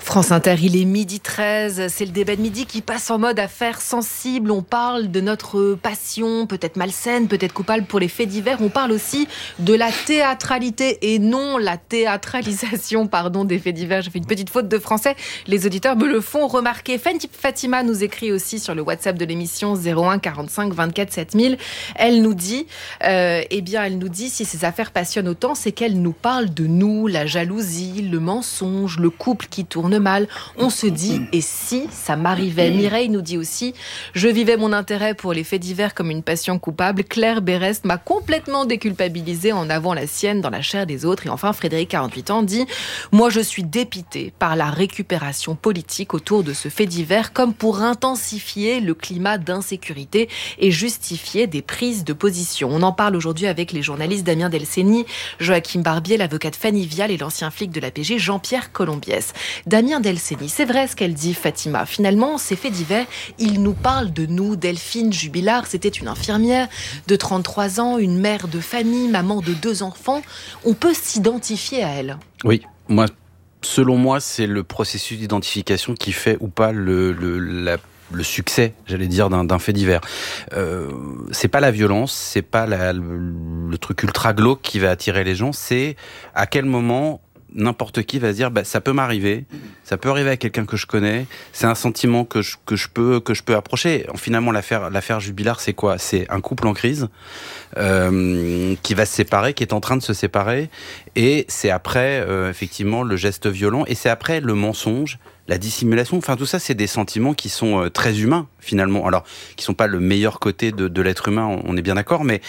France Inter, il est 12h13, c'est le débat de midi qui passe en mode affaires sensibles. On parle de notre passion, peut-être malsaine, peut-être coupable pour les faits divers. On parle aussi de la théâtralité et non la théâtralisation, des faits divers. J'ai fait une petite faute de français, les auditeurs me le font remarquer. Fatima nous écrit aussi sur le WhatsApp de l'émission 01 45 24 7000. Elle nous dit, si ces affaires passionnent autant, c'est qu'elle nous parle de nous, la jalousie, le mensonge, le couple qui tourne mal. On se dit, et si ça m'arrivait? Mireille nous dit aussi, je vivais mon intérêt pour les faits divers comme une passion coupable. Claire Berest m'a complètement déculpabilisée en avant la sienne dans la chair des autres. Et enfin, Frédéric, 48 ans, dit, moi je suis dépitée par la récupération politique autour de ce fait divers comme pour intensifier le climat d'insécurité et justifier des prises de position. On en parle aujourd'hui avec les journalistes Damien Delceni, Joachim Barbier, l'avocate Fanny Vial et l'ancien flic de l'APG Jean-Pierre Colombiès. Damien Delceni, c'est vrai ce qu'elle dit, Fatima. Finalement, ces faits divers, ils nous parlent de nous. Delphine Jubilard, c'était une infirmière de 33 ans, une mère de famille, maman de 2 enfants. On peut s'identifier à elle. Oui, selon moi, c'est le processus d'identification qui fait ou pas le succès, j'allais dire, d'un fait divers. C'est pas la violence, c'est pas le truc ultra glauque qui va attirer les gens, c'est à quel moment n'importe qui va se dire ça peut m'arriver, ça peut arriver à quelqu'un que je connais, c'est un sentiment que je peux approcher. Finalement, l'affaire Jubilard, c'est quoi? C'est un couple en crise qui va se séparer, qui est en train de se séparer, et c'est après effectivement le geste violent, et c'est après le mensonge, la dissimulation. Enfin, tout ça, c'est des sentiments qui sont très humains finalement. Alors, qui sont pas le meilleur côté de l'être humain, on est bien d'accord, mais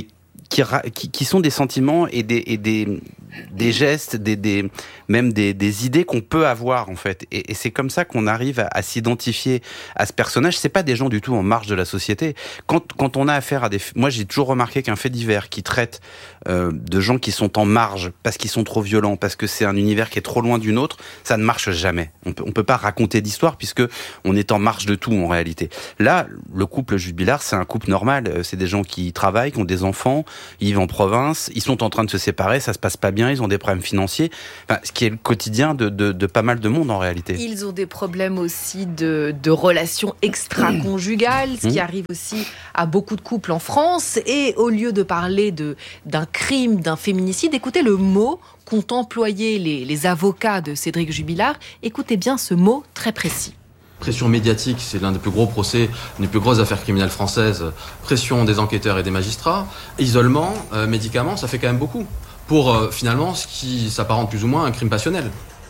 qui sont des sentiments et des gestes, même des idées qu'on peut avoir en fait. Et c'est comme ça qu'on arrive à s'identifier à ce personnage. C'est pas des gens du tout en marge de la société. Quand on a affaire à moi j'ai toujours remarqué qu'un fait divers qui traite de gens qui sont en marge parce qu'ils sont trop violents, parce que c'est un univers qui est trop loin du nôtre, ça ne marche jamais. On peut pas raconter d'histoire puisque on est en marge de tout en réalité. Là, le couple Jubilard, c'est un couple normal. C'est des gens qui travaillent, qui ont des enfants, ils vivent en province, ils sont en train de se séparer, ça se passe pas bien, ils ont des problèmes financiers, ce qui est le quotidien de pas mal de monde en réalité. Ils ont des problèmes aussi de relations extra-conjugales, ce qui arrive aussi à beaucoup de couples en France. Et au lieu de parler d'un crime, d'un féminicide, écoutez le mot qu'ont employé les avocats de Cédric Jubilard. Écoutez bien ce mot très précis. Pression médiatique, c'est l'un des plus gros procès, une des plus grosses affaires criminelles françaises. Pression des enquêteurs et des magistrats. Isolement, médicaments, ça fait quand même beaucoup. Pour finalement ce qui s'apparente plus ou moins à un crime passionnel.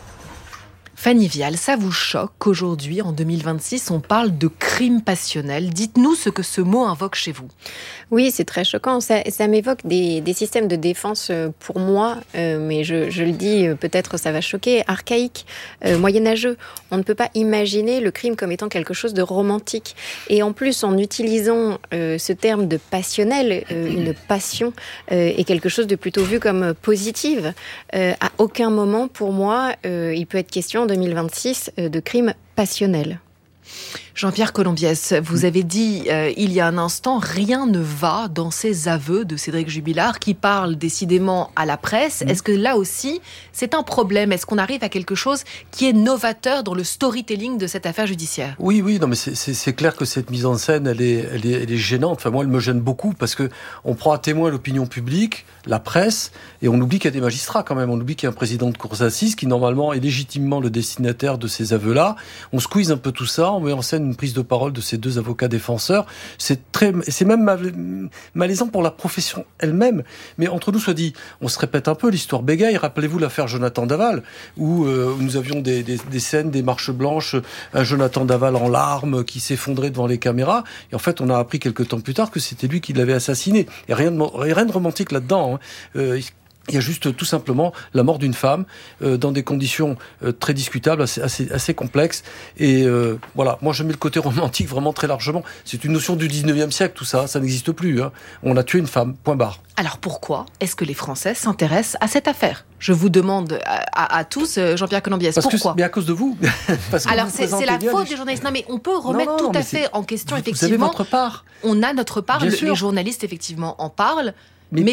Fanny Vial, ça vous choque qu'aujourd'hui, en 2026, on parle de crime passionnel? Dites-nous ce que ce mot invoque chez vous. Oui, c'est très choquant. Ça m'évoque des systèmes de défense, pour moi, mais je le dis, peut-être ça va choquer, archaïques, moyenâgeux. On ne peut pas imaginer le crime comme étant quelque chose de romantique. Et en plus, en utilisant ce terme de passionnel, une passion est quelque chose de plutôt vu comme positive. À aucun moment, pour moi, il peut être question en 2026 de crime passionnel. Jean-Pierre Colombiès, vous avez dit il y a un instant, rien ne va dans ces aveux de Cédric Jubilard qui parle décidément à la presse. Est-ce que là aussi, c'est un problème? Est-ce qu'on arrive à quelque chose qui est novateur dans le storytelling de cette affaire judiciaire? Oui, non, mais c'est clair que cette mise en scène, elle est gênante. Enfin, moi, elle me gêne beaucoup parce que on prend à témoin l'opinion publique, la presse, et on oublie qu'il y a des magistrats quand même. On oublie qu'il y a un président de cour d'assises qui, normalement, est légitimement le destinataire de ces aveux-là. On squeeze un peu tout ça, on met en scène une prise de parole de ces 2 avocats défenseurs. C'est même malaisant pour la profession elle-même. Mais entre nous, soit dit, on se répète un peu l'histoire bégaye. Rappelez-vous l'affaire Jonathan Daval, où nous avions des scènes, des marches blanches, un Jonathan Daval en larmes qui s'effondrait devant les caméras. Et en fait, on a appris quelques temps plus tard que c'était lui qui l'avait assassiné. Et rien de romantique là-dedans. Il y a juste tout simplement la mort d'une femme dans des conditions très discutables, assez complexes. Et voilà, moi je mets le côté romantique vraiment très largement. C'est une notion du 19e siècle, tout ça, ça n'existe plus. On a tué une femme, point barre. Alors pourquoi est-ce que les Français s'intéressent à cette affaire? Je vous demande à tous, Jean-Pierre Colombiès, pourquoi? Mais à cause de vous. Alors c'est la faute des journalistes. Non mais on peut remettre tout à fait en question, effectivement. Vous avez votre part. On a notre part, les journalistes effectivement en parlent, mais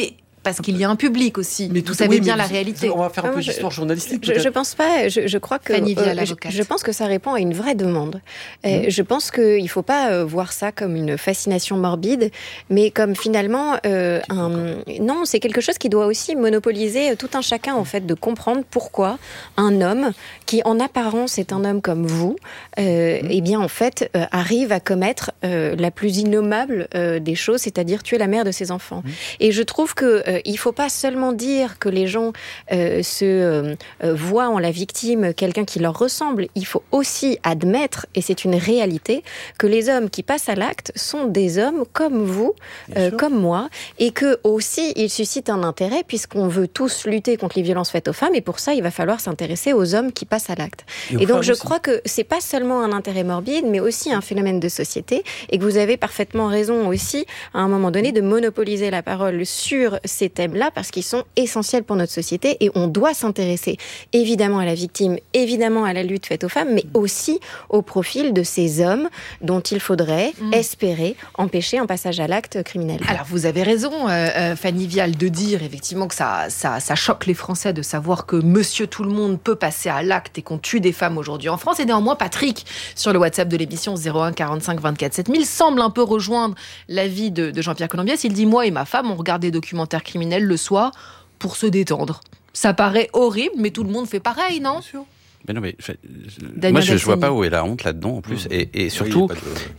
parce qu'il y a un public aussi. Mais vous savez bien la réalité. On va faire un peu d'histoire journalistique. Je pense pas. Je crois que je pense que ça répond à une vraie demande. Je pense qu'il ne faut pas voir ça comme une fascination morbide, mais comme finalement non, c'est quelque chose qui doit aussi monopoliser tout un chacun en fait de comprendre pourquoi un homme qui en apparence est un homme comme vous, eh bien en fait arrive à commettre la plus innommable des choses, c'est-à-dire tuer la mère de ses enfants. Et je trouve que il faut pas seulement dire que les gens voient en la victime quelqu'un qui leur ressemble. Il faut aussi admettre, et c'est une réalité, que les hommes qui passent à l'acte sont des hommes comme vous, comme moi, et que aussi ils suscitent un intérêt puisqu'on veut tous lutter contre les violences faites aux femmes, et pour ça il va falloir s'intéresser aux hommes qui passent à l'acte. Et donc je crois que c'est pas seulement un intérêt morbide, mais aussi un phénomène de société, et que vous avez parfaitement raison aussi, à un moment donné, de monopoliser la parole sur ces thèmes-là, parce qu'ils sont essentiels pour notre société, et on doit s'intéresser évidemment à la victime, évidemment à la lutte faite aux femmes, mais aussi au profil de ces hommes dont il faudrait espérer empêcher un passage à l'acte criminel. Alors vous avez raison, Fanny Vial, de dire effectivement que ça choque les Français de savoir que Monsieur Tout-le-Monde peut passer à l'acte et qu'on tue des femmes aujourd'hui en France. Et néanmoins, Patrick, sur le WhatsApp de l'émission 01 45 24 7000, semble un peu rejoindre l'avis de Jean-Pierre Colombiès. Il dit « Moi et ma femme, on regarde des documentaires criminels le soir pour se détendre. » Ça paraît horrible, mais tout le monde fait pareil, non ? Bien sûr. Mais non, mais moi je vois pas où est la honte là-dedans en plus. Et surtout,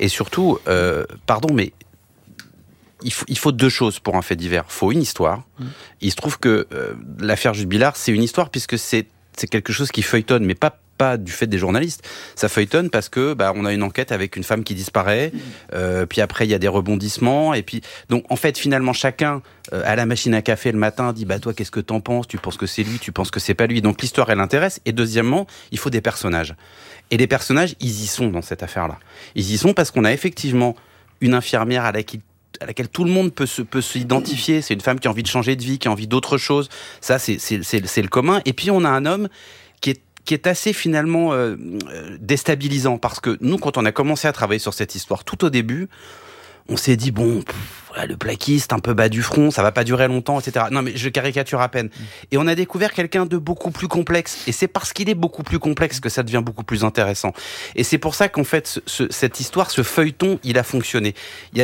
pardon, mais il faut deux choses pour un fait divers. Il faut une histoire. Il se trouve que l'affaire Jude Billard, c'est une histoire puisque c'est quelque chose qui feuilletonne, mais pas du fait des journalistes. Ça feuilletonne parce que on a une enquête avec une femme qui disparaît, puis après il y a des rebondissements, et puis donc en fait finalement chacun à la machine à café le matin dit toi qu'est-ce que t'en penses, tu penses que c'est lui, tu penses que c'est pas lui, donc l'histoire elle intéresse. Et deuxièmement, il faut des personnages, et les personnages ils y sont dans cette affaire-là. Ils y sont parce qu'on a effectivement une infirmière à laquelle tout le monde peut s'identifier. C'est une femme qui a envie de changer de vie, qui a envie d'autre chose. Ça c'est le commun. Et puis on a un homme qui est assez finalement déstabilisant, parce que nous, quand on a commencé à travailler sur cette histoire, tout au début, on s'est dit, le plaquiste, un peu bas du front, ça va pas durer longtemps, etc. Non, mais je caricature à peine. Et on a découvert quelqu'un de beaucoup plus complexe. Et c'est parce qu'il est beaucoup plus complexe que ça devient beaucoup plus intéressant. Et c'est pour ça qu'en fait, cette histoire, ce feuilleton, il a fonctionné.